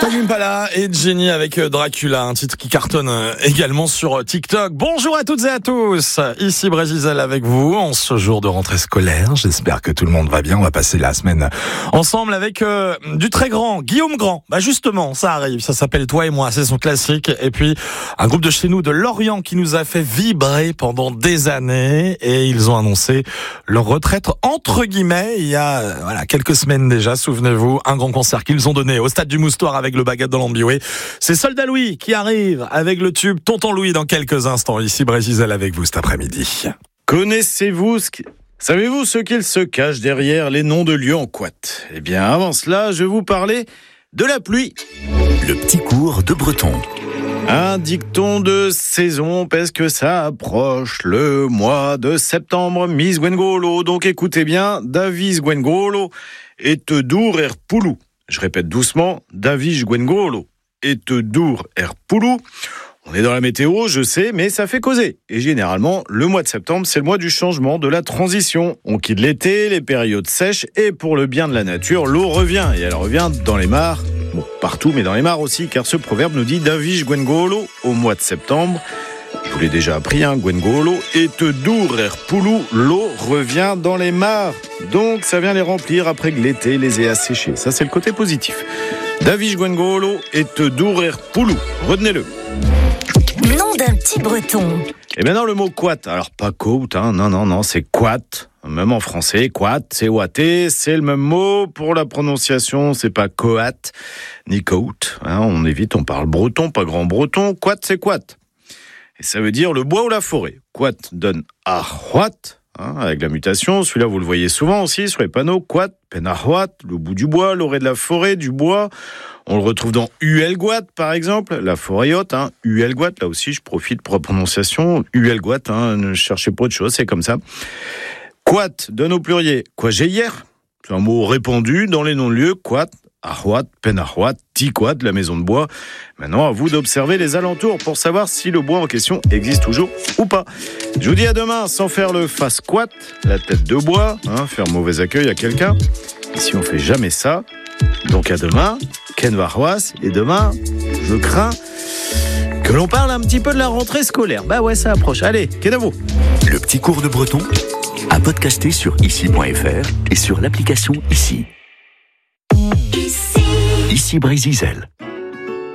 Tame Impala et Jenny avec Dracula, un titre qui cartonne également sur TikTok. Bonjour à toutes et à tous, ici Brésil avec vous en ce jour de rentrée scolaire. J'espère que tout le monde va bien. On va passer la semaine ensemble avec du très grand, Guillaume Grand. Bah justement, ça arrive, ça s'appelle Toi et moi, c'est son classique. Et puis un groupe de chez nous, de Lorient, qui nous a fait vibrer pendant des années et ils ont annoncé leur retraite entre guillemets il y a quelques semaines déjà. Souvenez-vous, un grand concert qu'ils ont donné au stade du Moustoir avec le Baguette de l'Ambiway. C'est Soldat Louis qui arrive avec le tube Tonton Louis dans quelques instants. Ici Brésil avec vous cet après-midi. Savez-vous ce qu'il se cache derrière les noms de lieux en quat? Eh bien, avant cela, je vais vous parler de la pluie. Le petit cours de breton. Un dicton de saison, parce que ça approche le mois de septembre, Miss Gwengolo. Donc écoutez bien, Davis Gwengolo et te dur er poulou. Je répète doucement, Davis Gwengolo et te dur er poulou. On est dans la météo, je sais, mais ça fait causer. Et généralement, le mois de septembre, c'est le mois du changement, de la transition. On quitte l'été, les périodes sèches, et pour le bien de la nature, l'eau revient. Et elle revient dans les mares, bon, partout, mais dans les mares aussi, car ce proverbe nous dit Davis Gwengolo au mois de septembre. Je vous l'ai déjà appris, Gwengolo, et te dur er poulou, l'eau revient dans les mares. Donc, ça vient les remplir après que l'été les ait asséchés. Ça, c'est le côté positif. Davis Gwengolo et te dur er poulou. Retenez-le. Nom d'un petit breton. Et maintenant le mot quat, alors pas coat, non, c'est quat, même en français, quat, c'est ouaté, c'est le même mot, pour la prononciation, c'est pas coat, ni coat, on évite, on parle breton, pas grand breton, quat c'est quat. Et ça veut dire le bois ou la forêt. Quat donne arhuat, avec la mutation, celui-là vous le voyez souvent aussi sur les panneaux, quat, penarhuat, le bout du bois, l'orée de la forêt, du bois. On le retrouve dans Uelguat, par exemple, la forêt haute, Uelguat, là aussi, je profite pour la prononciation. Uelguat, ne cherchez pas autre chose, c'est comme ça. Quat donne au pluriel quoi j'ai hier. C'est un mot répandu dans les noms de lieux. Quat, arhuat, penarhuat, tiquat, la maison de bois. Maintenant, à vous d'observer les alentours pour savoir si le bois en question existe toujours ou pas. Je vous dis à demain, sans faire le face quat, la tête de bois, faire mauvais accueil à quelqu'un. Ici, on fait jamais ça. Donc à demain, Ken Varroas, et demain, je crains que l'on parle un petit peu de la rentrée scolaire. Bah ouais, ça approche. Allez, Ken à vous. Le petit cours de breton à podcaster sur ici.fr et sur l'application Ici. Ici Brésil.